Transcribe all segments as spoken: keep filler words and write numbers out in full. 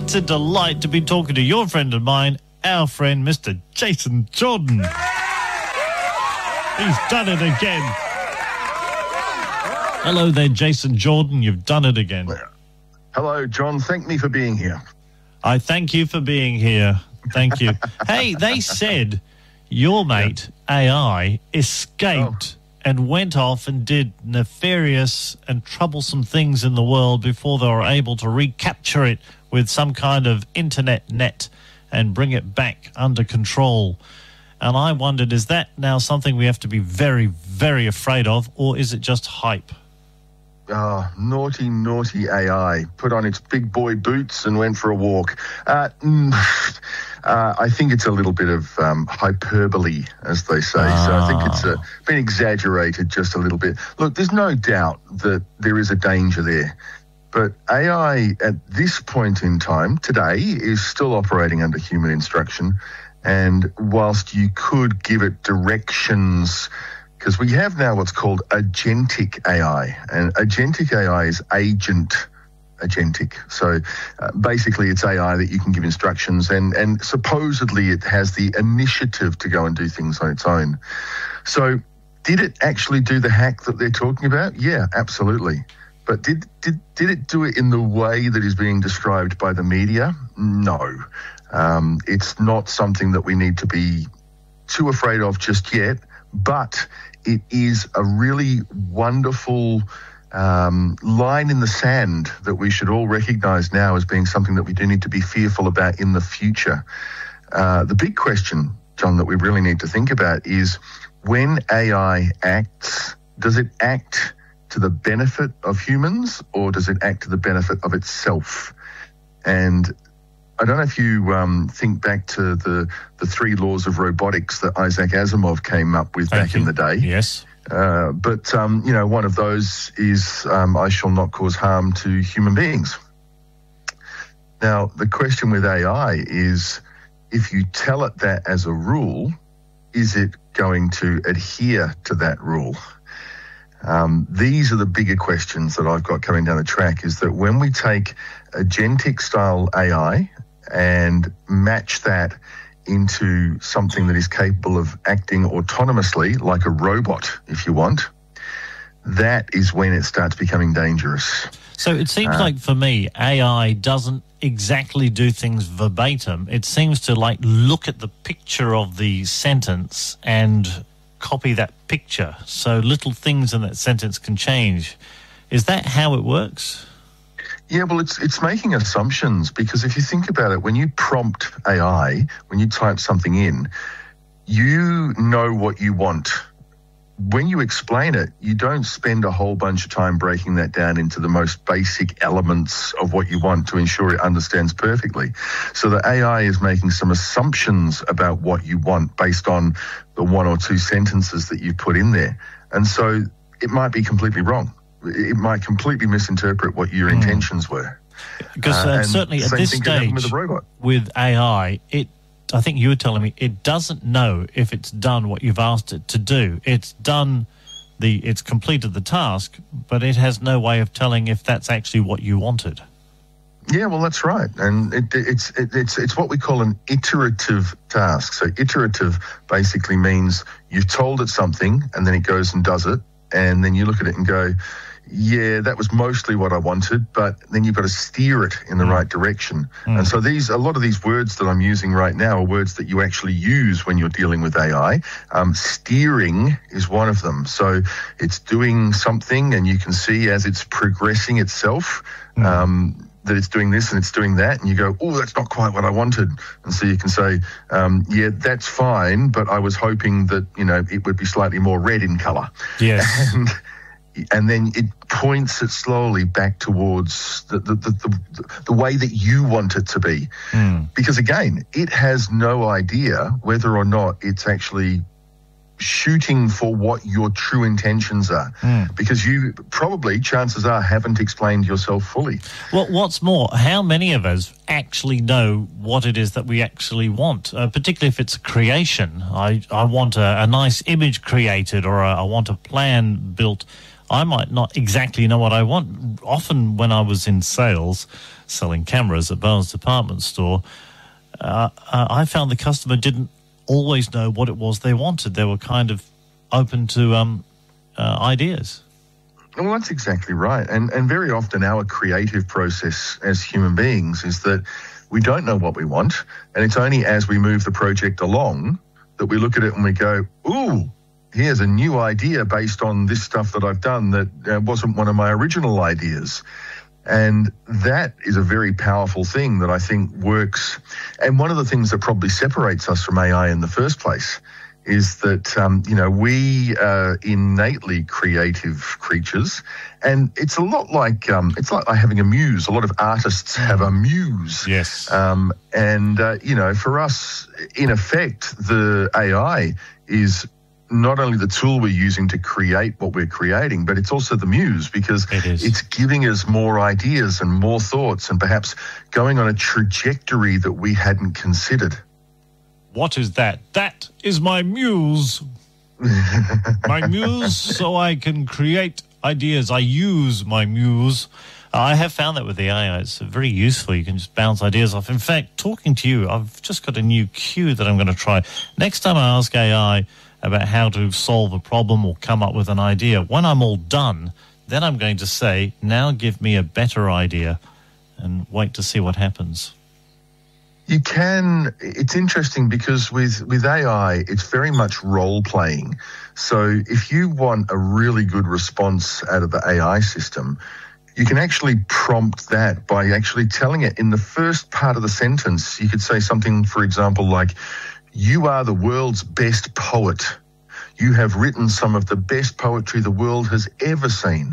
It's a delight to be talking to your friend of mine, our friend, Mister Jason Jordan. He's done it again. Hello there, Jason Jordan. You've done it again. Hello, John. Thank me for being here. I thank you for being here. Thank you. Hey, they said your mate, A I, escaped oh. and went off and did nefarious and troublesome things in the world before they were able to recapture it with some kind of internet net and bring it back under control. And I wondered, is that now something we have to be very, very afraid of, or is it just hype? Oh, naughty, naughty A I put on its big boy boots and went for a walk. Uh, uh, I think it's a little bit of um, hyperbole, as they say. Ah. So I think it's uh, been exaggerated just a little bit. Look, there's no doubt that there is a danger there. But A I at this point in time, today, is still operating under human instruction. And whilst you could give it directions, because we have now what's called agentic A I, and agentic A I is agent agentic. So uh, basically it's A I that you can give instructions, and, and supposedly it has the initiative to go and do things on its own. So did it actually do the hack that they're talking about? Yeah, absolutely. But did, did, did it do it in the way that is being described by the media? No. Um, it's not something that we need to be too afraid of just yet, but it is a really wonderful um, line in the sand that we should all recognise now as being something that we do need to be fearful about in the future. Uh, the big question, John, that we really need to think about is, when A I acts, does it act to the benefit of humans, or does it act to the benefit of itself? And I don't know if you um, think back to the, the three laws of robotics that Isaac Asimov came up with Thank back you. in the day. Yes. Uh, but, um, you know, one of those is um, I shall not cause harm to human beings. Now, the question with A I is, if you tell it that as a rule, is it going to adhere to that rule? Um, these are the bigger questions that I've got coming down the track, is that when we take agentic-style A I and match that into something that is capable of acting autonomously, like a robot, if you want, that is when it starts becoming dangerous. So it seems uh, like, for me, A I doesn't exactly do things verbatim. It seems to, like, look at the picture of the sentence and copy that picture, so little things in that sentence can change. Is that how it works? Yeah, well, it's it's making assumptions, because if you think about it, when you prompt A I, when you type something in, you know what you want. When you explain it, you don't spend a whole bunch of time breaking that down into the most basic elements of what you want to ensure it understands perfectly. So the A I is making some assumptions about what you want based on the one or two sentences that you put in there. And so it might be completely wrong. It might completely misinterpret what your mm. intentions were. Because uh, uh, certainly at this stage with, with A I, it I think you were telling me it doesn't know if it's done what you've asked it to do. It's done the, it's completed the task, but it has no way of telling if that's actually what you wanted. Yeah, well, that's right, and it, it's it, it's it's what we call an iterative task. So iterative basically means you've told it something, and then it goes and does it, and then you look at it and go, yeah, that was mostly what I wanted, but then you've got to steer it in the mm. right direction. Mm. And so these, a lot of these words that I'm using right now are words that you actually use when you're dealing with A I. Um, steering is one of them. So it's doing something, and you can see as it's progressing itself, mm. um, that it's doing this and it's doing that, and you go, oh, that's not quite what I wanted. And so you can say, um, yeah, that's fine, but I was hoping that, you know, it would be slightly more red in colour. Yes. And, and then it points it slowly back towards the the, the, the, the way that you want it to be. Mm. Because, again, it has no idea whether or not it's actually shooting for what your true intentions are. Mm. Because you probably, chances are, haven't explained yourself fully. Well, what's more, how many of us actually know what it is that we actually want, uh, particularly if it's a creation? I, I want a, a nice image created, or a, I want a plan built I might not exactly know what I want. Often when I was in sales, selling cameras at Bowen's department store, uh, uh, I found the customer didn't always know what it was they wanted. They were kind of open to um, uh, ideas. Well, that's exactly right. And and very often our creative process as human beings is that we don't know what we want, and it's only as we move the project along that we look at it and we go, ooh, here's a new idea based on this stuff that I've done that uh, wasn't one of my original ideas. And that is a very powerful thing that I think works. And one of the things that probably separates us from A I in the first place is that, um, you know, we are innately creative creatures. And it's a lot like, um, it's like having a muse. A lot of artists have a muse. Yes. Um, and, uh, you know, for us, in effect, the A I is not only the tool we're using to create what we're creating, but it's also the muse, because it is. It's giving us more ideas and more thoughts and perhaps going on a trajectory that we hadn't considered. What is that? That is my muse. My muse, so I can create ideas. I use my muse. Uh, I have found that with the A I. It's very useful. You can just bounce ideas off. In fact, talking to you, I've just got a new cue that I'm going to try. Next time I ask A I about how to solve a problem or come up with an idea, when I'm all done, then I'm going to say, now give me a better idea, and wait to see what happens. You can, it's interesting because with, with A I, it's very much role-playing. So if you want a really good response out of the A I system, you can actually prompt that by actually telling it in the first part of the sentence. You could say something, for example, like, you are the world's best poet. You have written some of the best poetry the world has ever seen.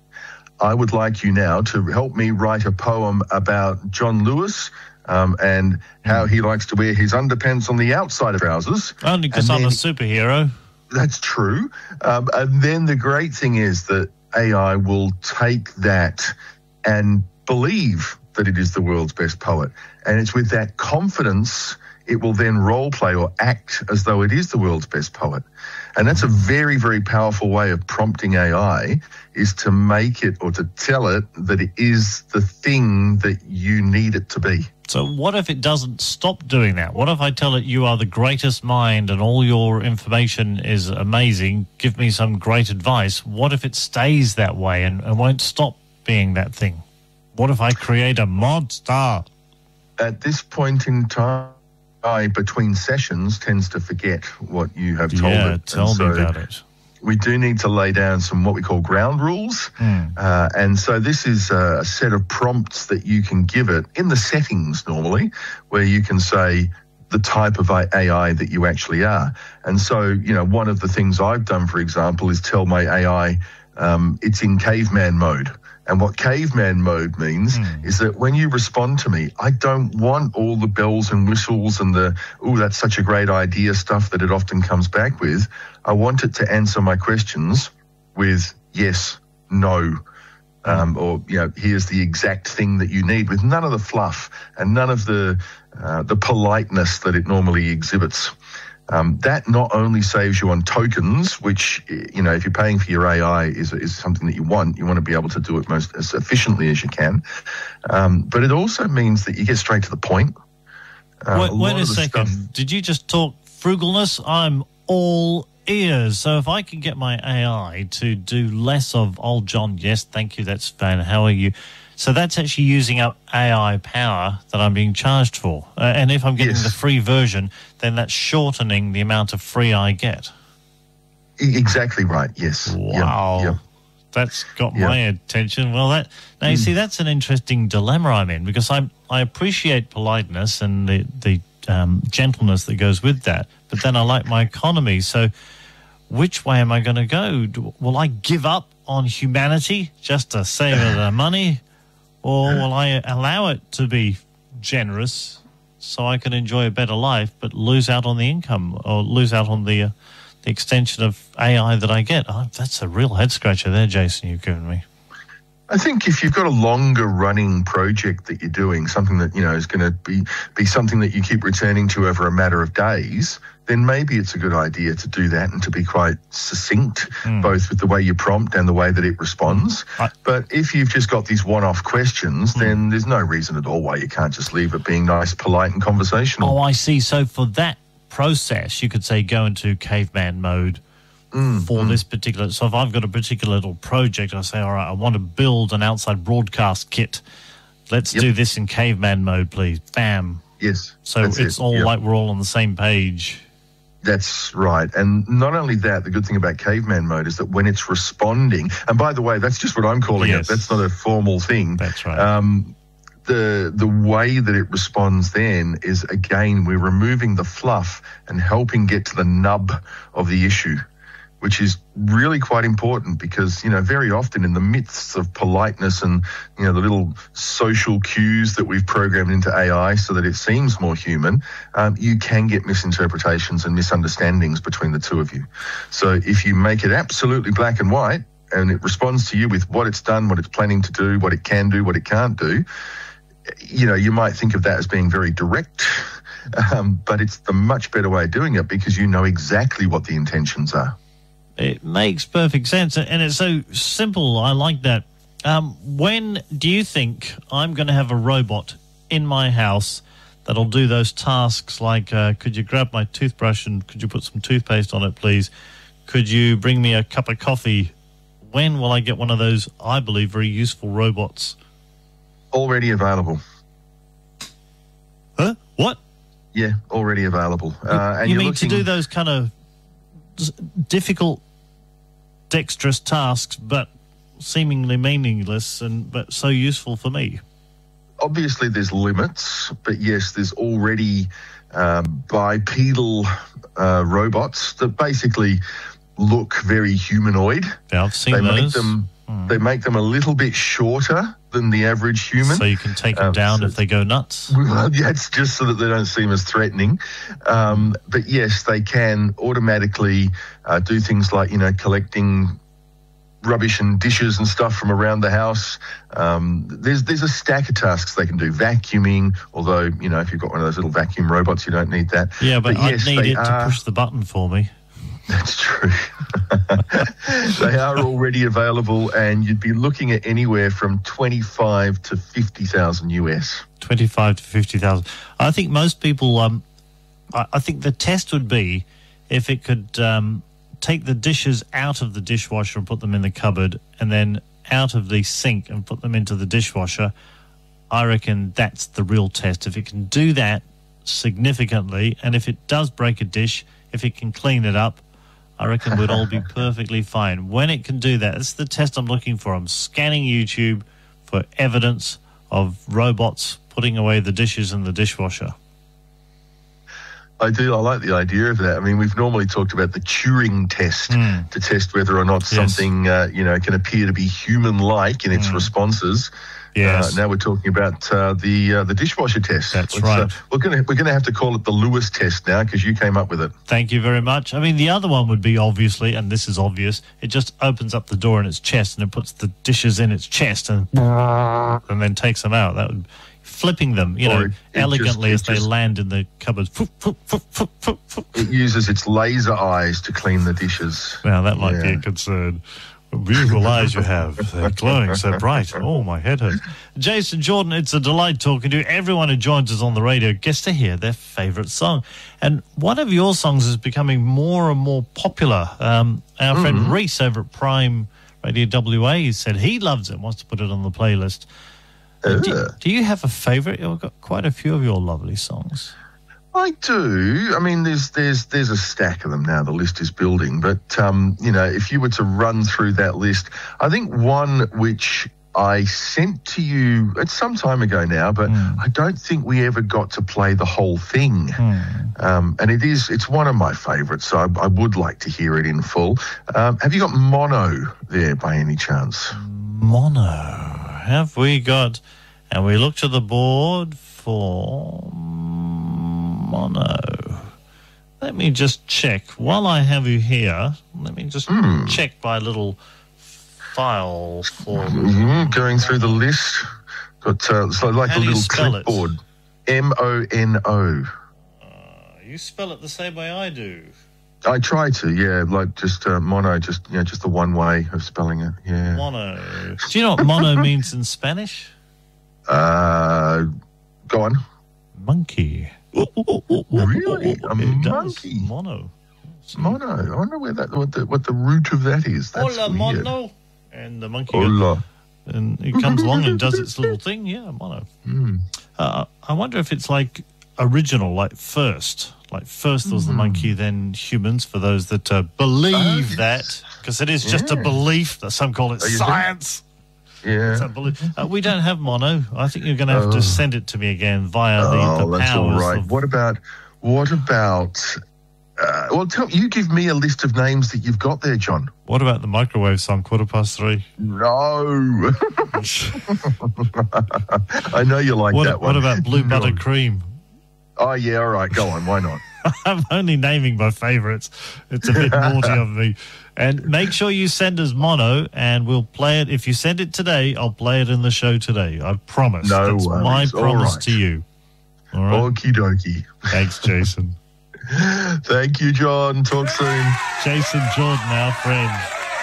I would like you now to help me write a poem about John Lewis, Um, and how he likes to wear his underpants on the outside of trousers. Only because I'm a superhero. That's true. Um, and then the great thing is that A I will take that and believe that it is the world's best poet. And it's with that confidence it will then role play or act as though it is the world's best poet. And that's a very, very powerful way of prompting A I, is to make it or to tell it that it is the thing that you need it to be. So what if it doesn't stop doing that? What if I tell it you are the greatest mind and all your information is amazing, give me some great advice? What if it stays that way and, and won't stop being that thing? What if I create a monster? At this point in time, I, between sessions, tends to forget what you have told yeah, it. tell so me about it. We do need to lay down some what we call ground rules. Mm. Uh, and so this is a set of prompts that you can give it in the settings normally, where you can say the type of A I that you actually are. And so, you know, one of the things I've done, for example, is tell my A I um, it's in caveman mode. And what caveman mode means mm. is that when you respond to me, I don't want all the bells and whistles and the, oh, that's such a great idea stuff that it often comes back with. I want it to answer my questions with yes, no, um, or, you know, here's the exact thing that you need, with none of the fluff and none of the, uh, the politeness that it normally exhibits. Um, that not only saves you on tokens, which, you know, if you're paying for your A I is, is something that you want, you want to be able to do it most as efficiently as you can. Um, but it also means that you get straight to the point. Uh, wait, a, wait a second. Stuff... Did you just talk frugalness? I'm all ears. So if I can get my A I to do less of, oh, John, yes, thank you, that's fine, how are you? So that's actually using up A I power that I'm being charged for. Uh, and if I'm getting yes. the free version, then that's shortening the amount of free I get. Exactly right, yes. Wow. Yep. Yep. That's got yep. my attention. Well, that now you mm. see, that's an interesting dilemma I'm in, because I'm, I appreciate politeness and the, the um, gentleness that goes with that, but then I like my economy. So which way am I going to go? Do, will I give up on humanity just to save the money? Or will I allow it to be generous so I can enjoy a better life but lose out on the income or lose out on the, uh, the extension of A I that I get? Oh, that's a real head-scratcher there, Jason, you've given me. I think if you've got a longer running project that you're doing, something that, you know, is going to be, be something that you keep returning to over a matter of days, then maybe it's a good idea to do that and to be quite succinct, mm. both with the way you prompt and the way that it responds. I, but if you've just got these one-off questions, mm. then there's no reason at all why you can't just leave it being nice, polite and conversational. Oh, I see. So for that process, you could say go into caveman mode. Mm, for mm. this particular, so if I've got a particular little project, I say, all right, I want to build an outside broadcast kit. Let's yep. do this in caveman mode, please. Bam. Yes. So it's it. all yep. like we're all on the same page. That's right. And not only that, the good thing about caveman mode is that when it's responding, and by the way, that's just what I'm calling yes. it. That's not a formal thing. That's right. Um, The, the way that it responds then is, again, we're removing the fluff and helping get to the nub of the issue, which is really quite important because, you know, very often in the midst of politeness and, you know, the little social cues that we've programmed into A I so that it seems more human, um, you can get misinterpretations and misunderstandings between the two of you. So if you make it absolutely black and white and it responds to you with what it's done, what it's planning to do, what it can do, what it can't do, you know, you might think of that as being very direct, um, but it's the much better way of doing it because you know exactly what the intentions are. It makes perfect sense, and it's so simple. I like that. Um, when do you think I'm going to have a robot in my house that'll do those tasks like, uh, could you grab my toothbrush and could you put some toothpaste on it, please? Could you bring me a cup of coffee? When will I get one of those, I believe, very useful robots? Already available. Huh? What? Yeah, already available. Uh, and you mean looking... to do those kind of difficult, dexterous tasks, but seemingly meaningless and but so useful for me? Obviously, there's limits, but yes, there's already um, bipedal uh, robots that basically look very humanoid. Yeah, I've seen they those. Make them, mm. They make them a little bit shorter than the average human. So you can take them um, down so, if they go nuts? Well, yeah, it's just so that they don't seem as threatening. Um, but yes, they can automatically uh, do things like, you know, collecting rubbish and dishes and stuff from around the house. Um, there's there's a stack of tasks they can do. Vacuuming, although, you know, if you've got one of those little vacuum robots, you don't need that. Yeah, but, but I yes, need it are, to push the button for me. That's true. They are already available, and you'd be looking at anywhere from twenty-five to fifty thousand U S. Twenty-five to fifty thousand. I think most people. Um, I, I think the test would be if it could um, take the dishes out of the dishwasher and put them in the cupboard, and then out of the sink and put them into the dishwasher. I reckon that's the real test. If it can do that significantly, and if it does break a dish, if it can clean it up, I reckon we'd all be perfectly fine. When it can do that, that's the test I'm looking for. I'm scanning YouTube for evidence of robots putting away the dishes in the dishwasher. I do. I like the idea of that. I mean, we've normally talked about the Turing test mm. to test whether or not yes. something, uh, you know, can appear to be human-like in its mm. responses. Yes. Uh, now we're talking about uh, the uh, the dishwasher test. That's Let's, right. Uh, we're going we're going to have to call it the Lewis test now because you came up with it. Thank you very much. I mean, the other one would be obviously, and this is obvious, it just opens up the door in its chest and it puts the dishes in its chest and and then takes them out. That would flipping them, you know, elegantly as they land in the cupboard. It uses its laser eyes to clean the dishes. Now that might yeah. be a concern. Beautiful eyes you have. They're glowing so bright. Oh, my head hurts. Jason Jordan, it's a delight talking to you. Everyone who joins us on the radio gets to hear their favourite song. And one of your songs is becoming more and more popular. Um, our mm-hmm. friend Reese over at Prime Radio W A said he loves it, wants to put it on the playlist. Uh, do, do you have a favourite? You've got quite a few of your lovely songs. I do. I mean, there's there's there's a stack of them now. The list is building. But, um, you know, if you were to run through that list, I think one which I sent to you, it's some time ago now, but mm. I don't think we ever got to play the whole thing. Mm. Um, and it is, it's one of my favourites, so I, I would like to hear it in full. Um, have you got Mono there by any chance? Mono. Have we got, and we look to the board for Mono. Let me just check. While I have you here, let me just mm. check my little file for... Mm, going through the list. Got uh, so like How a do you little spell it? clipboard. M O N O. Uh, you spell it the same way I do. I try to, yeah, like just uh, mono, just you know, just the one way of spelling it, yeah. Mono. Do you know what mono means in Spanish? Uh, go on. Monkey. Really? A It does. monkey? Mono. Mono. I wonder where that what the what the root of that is. That's Hola, weird. mono. And the monkey. Hola. And it comes along and does its little thing. Yeah, mono. Mm. Uh, I wonder if it's like original, like first. Like first there was the monkey, then humans, for those that uh, believe Oh, yes. that. Because it is just a Yeah. belief. That some call it Oh, you think? science. Yeah. It's unbelievable. Uh, we don't have mono. I think you're going to have Oh. to send it to me again via the, Oh, the that's all powers right. of... What about what about? Uh, well, tell you give me a list of names that you've got there, John. What about the microwave song, quarter past three? No. I know you like What, that what one. about blue No. buttercream? Oh yeah, all right. Go on. Why not? I'm only naming my favourites. It's a bit naughty of me. And make sure you send us mono, and we'll play it. If you send it today, I'll play it in the show today. I promise. No That's worries. my All promise right. to you. All right. Okie dokie. Thanks, Jason. Thank you, John. Talk soon. Jason Jordan, our friend.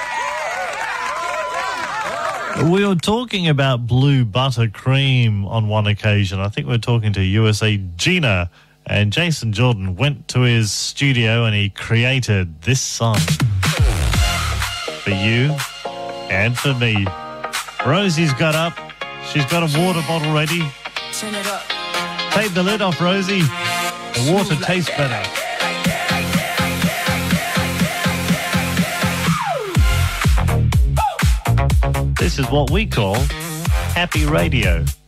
We were talking about blue buttercream on one occasion. I think we were talking to U S A Gina, and Jason Jordan went to his studio and he created this song for you and for me. Rosie's got up. She's got a water bottle ready. Turn it up. Take the lid off, Rosie. The water tastes better. This is what we call happy radio.